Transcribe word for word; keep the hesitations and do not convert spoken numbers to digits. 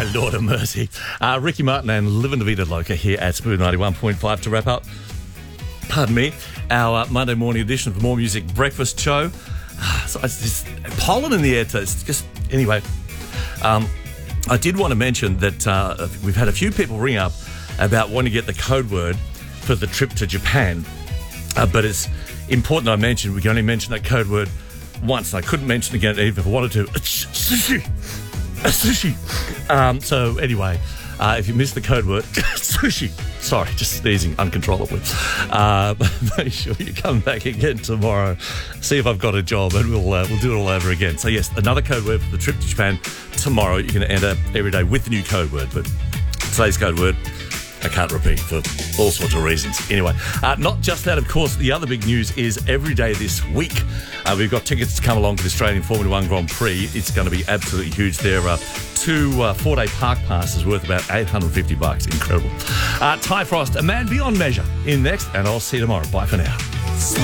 My Lord of mercy. Uh, Ricky Martin and Livin' La Vida Loca here at Smooth ninety-one point five to wrap up, pardon me, our uh, Monday morning edition of the More Music Breakfast Show. Uh, so it's just pollen in the air. It's just, anyway, um, I did want to mention that uh, we've had a few people ring up about wanting to get the code word for the trip to Japan. Uh, but it's important I mention, we can only mention that code word once. I couldn't mention it again even if I wanted to. Sushi. Sushi. Um, so anyway, uh, if you missed the code word, sushi. Sorry, just sneezing uncontrollably. Uh, make sure you come back again tomorrow. See if I've got a job, and we'll uh, we'll do it all over again. So yes, another code word for the trip to Japan tomorrow. You can enter every day with the new code word, but today's code word I can't repeat for all sorts of reasons. Anyway, uh, not just that, of course, the other big news is every day this week, uh, we've got tickets to come along to the Australian Formula One Grand Prix. It's going to be absolutely huge. There are two uh, four-day park passes worth about eight hundred fifty bucks. Incredible. Uh, Ty Frost, A Man Beyond Measure, in next, and I'll see you tomorrow. Bye for now.